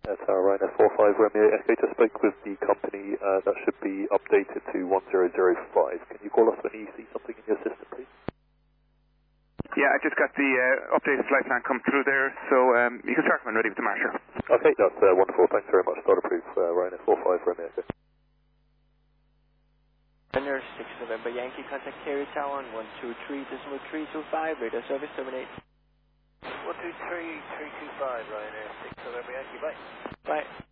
Tower Ryanair 45 Romeo Echo, just spoke with the company, that should be updated to 1005. Can you call us when you see something in your system, please? Yeah, I just got the updated flight plan come through there, so you can start when ready with the marcher. Okay, that's wonderful. Thanks very much. Start approved, Ryanair 45 Romeo Echo. Ryanair 6 November Yankee, contact carrier tower on 123.325, radar service terminate. 123.325, Ryanair 6 November Yankee, bye. Bye.